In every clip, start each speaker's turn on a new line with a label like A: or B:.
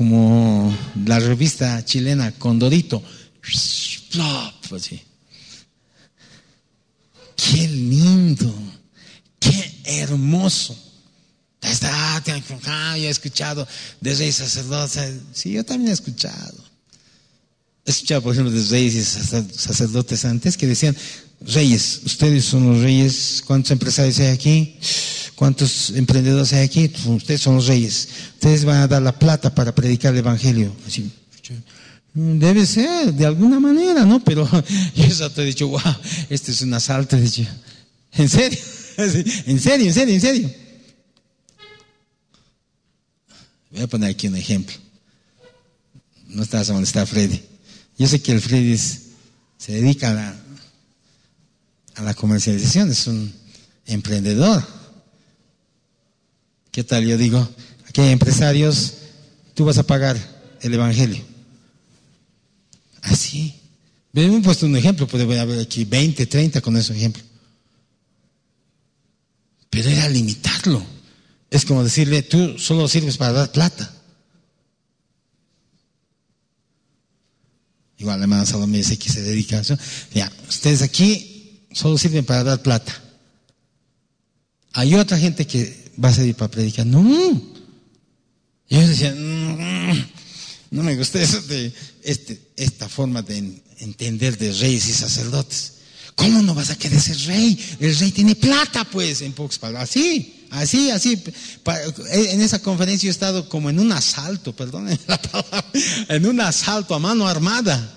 A: como la revista chilena Condorito. Plop, así. Qué lindo, qué hermoso. Yo he escuchado de reyes sacerdotes. Sí, yo también he escuchado. He escuchado, por ejemplo, de reyes y sacerdotes antes que decían: reyes, ustedes son los reyes. ¿Cuántos empresarios hay aquí? ¿Cuántos emprendedores hay aquí? Ustedes son los reyes. Ustedes van a dar la plata para predicar el evangelio. Así, debe ser, de alguna manera, ¿no? Pero yo eso te he dicho: wow, este es un asalto. He dicho, ¿en serio? ¿En serio? Voy a poner aquí un ejemplo. No estás donde está Freddy. Yo sé que el Freddy se dedica a la comercialización, es un emprendedor. ¿Qué tal? Yo digo, aquí hay empresarios, tú vas a pagar el evangelio. Así. Me he puesto un ejemplo, puede haber aquí 20, 30 con ese ejemplo. Pero era limitarlo. Es como decirle: tú solo sirves para dar plata. Igual la hermana Salomé dice que se dedica a eso. Ya, ustedes aquí solo sirven para dar plata. Hay otra gente que va a servir para predicar. No. Yo decía, no me gusta eso de esta forma de entender de reyes y sacerdotes. ¿Cómo no vas a querer ser rey? El rey tiene plata, pues, en pocas palabras. Así. En esa conferencia yo he estado como en un asalto, perdónenme la palabra, en un asalto a mano armada.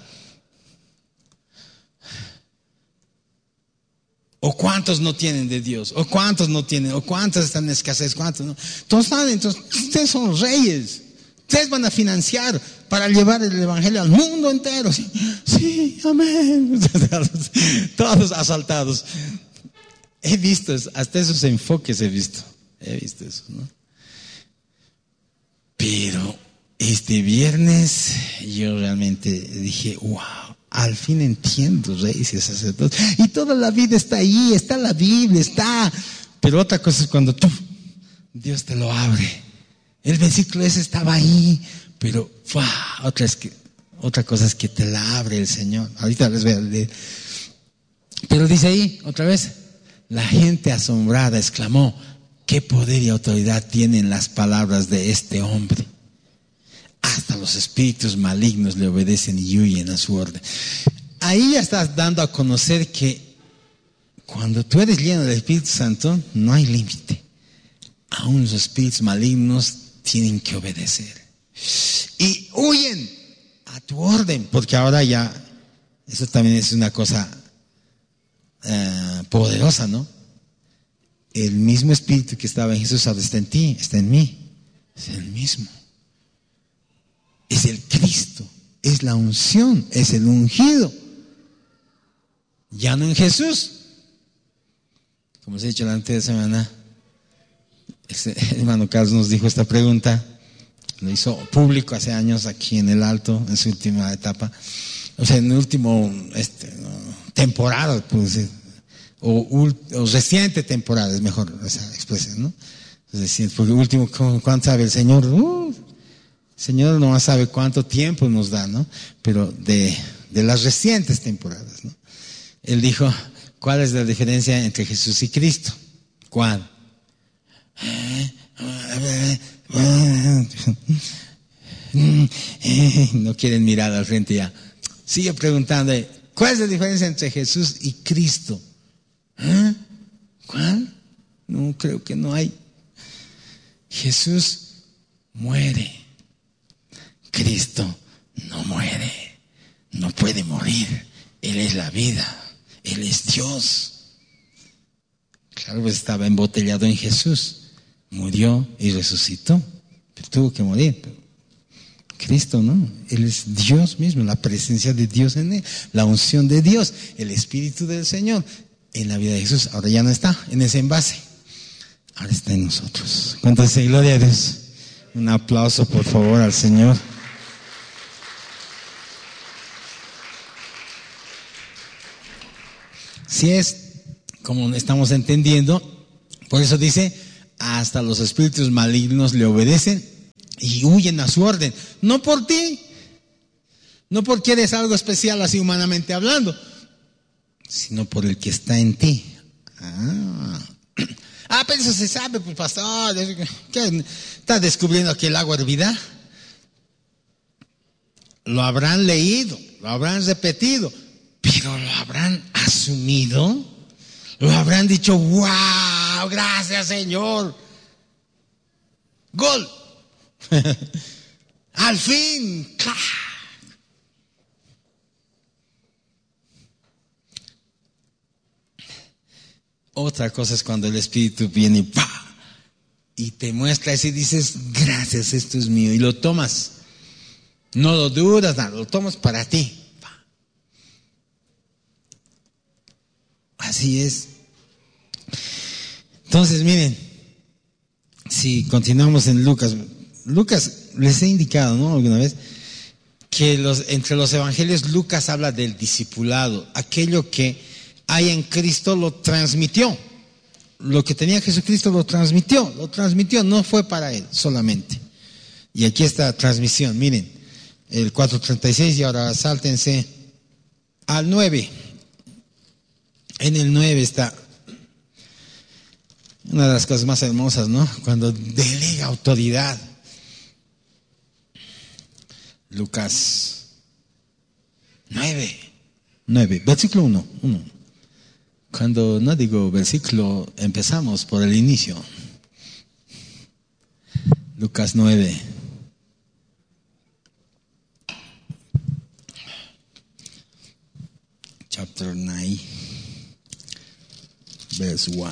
A: ¿O cuántos no tienen de Dios? ¿O cuántos no tienen? ¿O cuántos están en escasez? ¿Cuántos no? Entonces ustedes son los reyes. Ustedes van a financiar para llevar el evangelio al mundo entero. Sí, amén. Todos asaltados. He visto eso, hasta esos enfoques he visto eso, ¿no? Pero este viernes yo realmente dije: wow, al fin entiendo reyes y sacerdotes. Y toda la vida está ahí, está la Biblia, está. Pero otra cosa es cuando Dios te lo abre. El versículo ese estaba ahí, pero otra cosa es que te la abre el Señor. Ahorita les voy a leer. Pero dice ahí, otra vez: la gente asombrada exclamó: ¿qué poder y autoridad tienen las palabras de este hombre? Hasta los espíritus malignos le obedecen y huyen a su orden. Ahí ya estás dando a conocer que cuando tú eres lleno del Espíritu Santo, no hay límite. Aún los espíritus malignos tienen que obedecer. Y huyen a tu orden, porque ahora ya, eso también es una cosa poderosa, ¿no? El mismo espíritu que estaba en Jesús ahora está en ti, está en mí. Es el mismo. Es el Cristo, es la unción, es el ungido. Ya no en Jesús. Como se ha dicho la anterior semana, el hermano Carlos nos dijo esta pregunta, lo hizo público hace años aquí en el Alto, en su última etapa, o sea, en el último temporada, puedo decir, o reciente temporada, es mejor esa expresión, ¿no? Es decir, porque último, ¿cuánto sabe el Señor? El Señor no sabe cuánto tiempo nos da, ¿no? Pero de las recientes temporadas, ¿no? Él dijo: ¿cuál es la diferencia entre Jesús y Cristo? ¿Cuál? No quieren mirar al frente ya. Sigue preguntando: ¿cuál es la diferencia entre Jesús y Cristo? ¿Cuál? No, creo que no hay. Jesús muere. Cristo no muere. No puede morir. Él es la vida. Él es Dios. Claro, pues estaba embotellado en Jesús. Murió y resucitó. Pero tuvo que morir. Pero Cristo no. Él es Dios mismo. La presencia de Dios en él. La unción de Dios. El Espíritu del Señor. En la vida de Jesús. Ahora ya no está en ese envase. Ahora está en nosotros. ¿Cuántas gloria a Dios? Un aplauso, por favor, al Señor. Si es como estamos entendiendo, por eso dice: hasta los espíritus malignos le obedecen y huyen a su orden. No por ti, no porque eres algo especial así humanamente hablando, sino por el que está en ti. Pero eso se sabe, pues pastor. ¿Qué? ¿Estás descubriendo aquí el agua hervida? Lo habrán leído, lo habrán repetido, pero lo habrán asumido, lo habrán dicho, wow, gracias Señor, gol, al fin, ¡clac! Otra cosa es cuando el Espíritu viene y ¡pah! Y te muestra eso y dices, gracias, esto es mío, y lo tomas. No lo dudas, nada, lo tomas para ti. Así es. Entonces, miren, si continuamos en Lucas les he indicado, ¿no? Alguna vez, que entre los evangelios Lucas habla del discipulado, aquello que hay en Cristo lo transmitió. Lo que tenía Jesucristo lo transmitió, no fue para él solamente. Y aquí está la transmisión, miren. El 4:36 y ahora sáltense al 9. En el 9 está una de las cosas más hermosas, ¿no? Cuando delega autoridad. Lucas 9, versículo 1. Cuando no digo versículo, empezamos por el inicio. Lucas 9. Chapter 9, verse 1.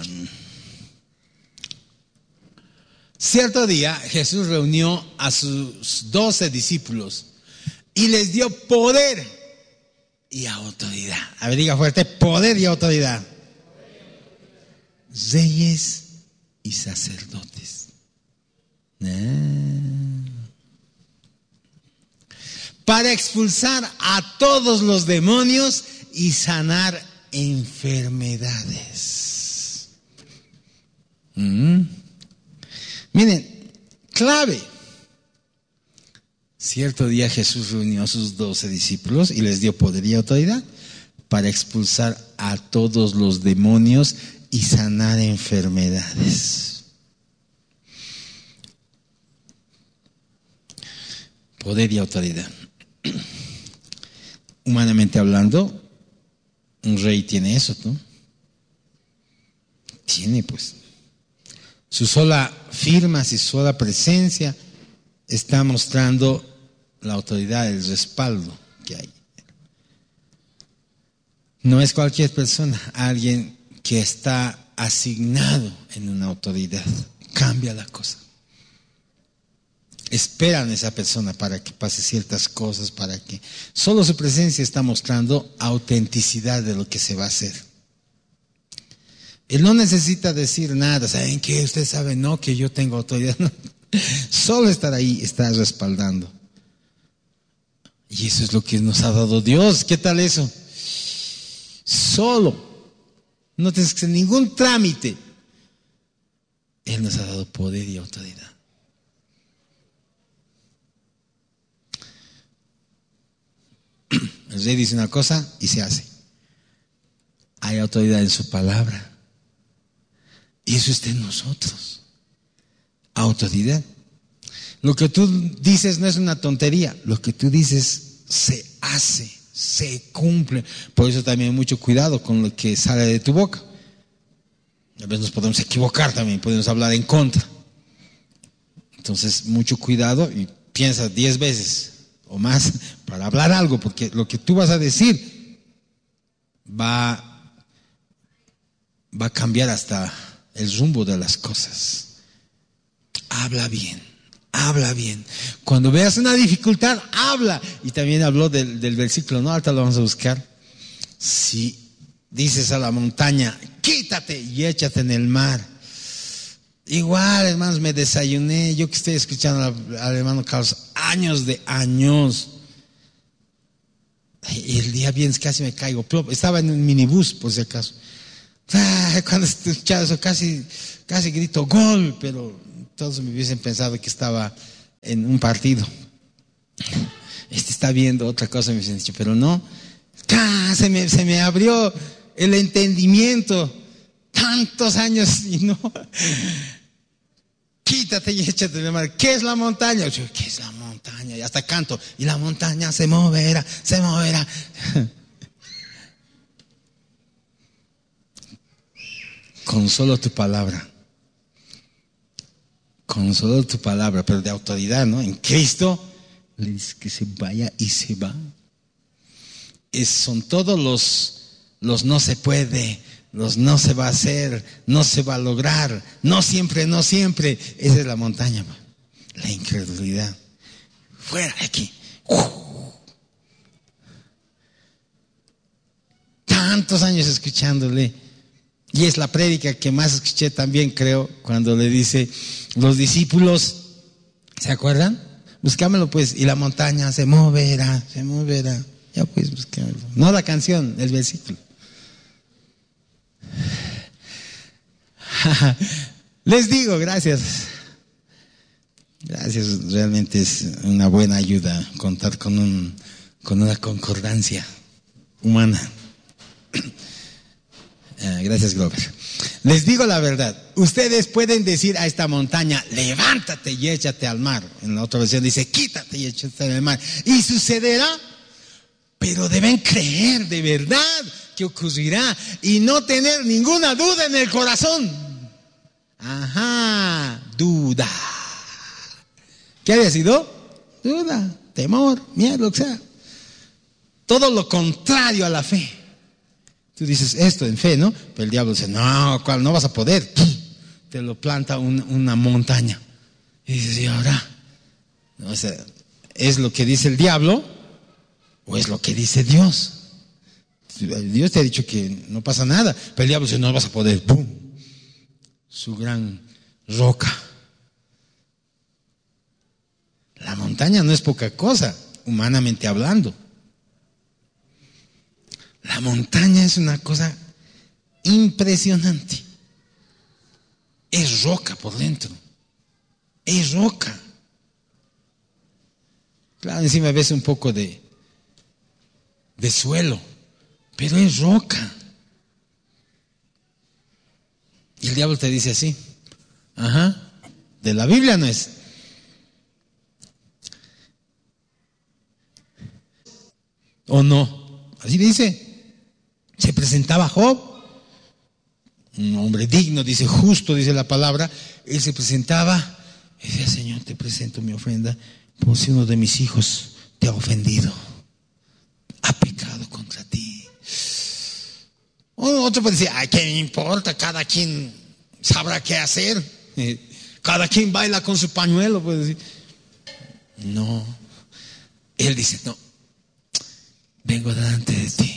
A: Cierto día Jesús reunió a sus 12 discípulos y les dio poder y autoridad. A ver, diga fuerte, poder y autoridad. Reyes y sacerdotes. Para expulsar a todos los demonios y sanar enfermedades. Miren, clave. Cierto día Jesús reunió a sus 12 discípulos y les dio poder y autoridad para expulsar a todos los demonios y sanar enfermedades. Poder y autoridad. Humanamente hablando, un rey tiene eso, ¿no? Tiene, pues. Su sola firma, su sola presencia está mostrando la autoridad, el respaldo que hay. No es cualquier persona, alguien que está asignado en una autoridad. Cambia la cosa. Esperan a esa persona para que pase ciertas cosas, para que solo su presencia está mostrando autenticidad de lo que se va a hacer. Él no necesita decir nada. ¿Saben qué? Usted sabe, no, que yo tengo autoridad. No. Solo estar ahí está respaldando. Y eso es lo que nos ha dado Dios. ¿Qué tal eso? Solo. No tienes que hacer ningún trámite. Él nos ha dado poder y autoridad. El rey dice una cosa y se hace. Hay autoridad en su palabra. Y eso está en nosotros. Autoridad. Lo que tú dices no es una tontería. Lo que tú dices se hace, se cumple. Por eso también mucho cuidado con lo que sale de tu boca. A veces nos podemos equivocar también, podemos hablar en contra. Entonces, mucho cuidado y piensa 10 veces o más para hablar algo, porque lo que tú vas a decir va a cambiar hasta el rumbo de las cosas. Habla bien, habla bien. Cuando veas una dificultad, habla. Y también habló del versículo, ¿no? Ahorita lo vamos a buscar. Si dices a la montaña, quítate y échate en el mar. Igual, hermanos, me desayuné. Yo que estoy escuchando al hermano Carlos años de años. Y el día viernes casi me caigo. Estaba en un minibús, por si acaso. Cuando escuchaba eso, casi grito gol, pero todos me hubiesen pensado que estaba en un partido. Está viendo otra cosa, me dicen, pero no, se me abrió el entendimiento, tantos años y no. Quítate y échate de mar. ¿Qué es la montaña? Yo, ¿qué es la montaña? Y hasta canto, y la montaña se moverá, se moverá. Con solo tu palabra, pero de autoridad, ¿no? En Cristo, le dice que se vaya y se va. Son todos los no se puede, los no se va a hacer, no se va a lograr, no siempre. Esa es la montaña, la incredulidad. Fuera de aquí. Tantos años escuchándole. Y es la prédica que más escuché también, creo, cuando le dice, los discípulos, ¿se acuerdan? Buscámelo pues, y la montaña se moverá. Ya pues, buscámelo. No la canción, el versículo. Les digo, gracias. Gracias, realmente es una buena ayuda contar con una concordancia humana. Gracias, Glover. Les digo la verdad, ustedes pueden decir a esta montaña, levántate y échate al mar. En la otra versión dice, quítate y échate al mar. Y sucederá, pero deben creer de verdad que ocurrirá y no tener ninguna duda en el corazón. Duda. ¿Qué había sido? Duda, temor, miedo, lo que sea. Todo lo contrario a la fe. Tú dices esto en fe, ¿no? Pero el diablo dice, no vas a poder. Te lo planta una montaña. Y dices, ¿y ahora? No, o sea, ¿es lo que dice el diablo o es lo que dice Dios? Dios te ha dicho que no pasa nada, pero el diablo dice, no vas a poder. ¡Pum! Su gran roca. La montaña no es poca cosa, humanamente hablando. La montaña es una cosa impresionante. Es roca por dentro. Es roca. Claro, encima ves un poco de suelo, pero es roca. Y el diablo te dice así. De la Biblia no es. ¿O no? Así dice. Se presentaba Job, un hombre digno, dice justo, dice la palabra. Él se presentaba y decía, Señor, te presento mi ofrenda por si uno de mis hijos te ha ofendido, ha pecado contra ti. Otro puede decir, ay, ¿qué me importa? Cada quien sabrá qué hacer. Cada quien baila con su pañuelo, puede decir. No, él dice, no, vengo delante de ti.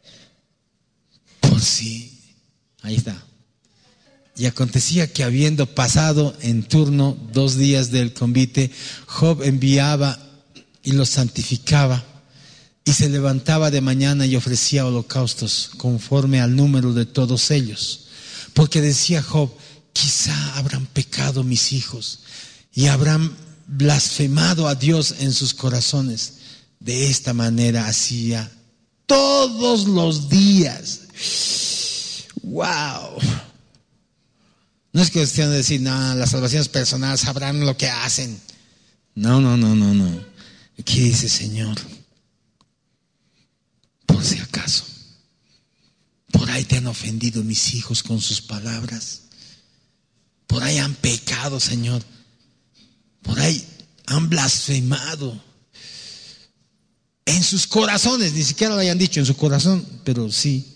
A: Sí, ahí está. Y acontecía que habiendo pasado en turno 2 días del convite, Job enviaba y los santificaba y se levantaba de mañana y ofrecía holocaustos conforme al número de todos ellos. Porque decía Job, quizá habrán pecado mis hijos y habrán blasfemado a Dios en sus corazones. De esta manera hacía todos los días. ¡Wow! No es cuestión de decir, no, las salvaciones personales sabrán lo que hacen. No. Aquí dice, Señor, por si acaso, por ahí te han ofendido mis hijos con sus palabras. Por ahí han pecado, Señor. Por ahí han blasfemado. En sus corazones, ni siquiera lo hayan dicho en su corazón, pero sí.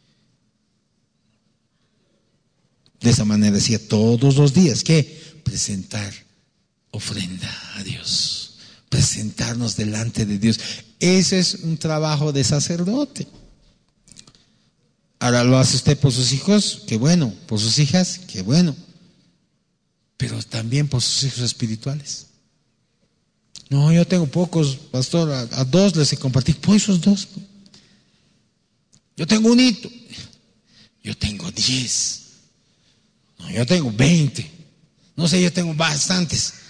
A: De esa manera decía todos los días que presentar ofrenda a Dios, presentarnos delante de Dios. Ese es un trabajo de sacerdote. Ahora lo hace usted por sus hijos, qué bueno, por sus hijas, qué bueno, pero también por sus hijos espirituales. No, yo tengo pocos, pastor, a 2 les he compartido, pues esos 2. Yo tengo un hito, yo tengo 10. No, yo tengo 20. No sé, yo tengo bastantes.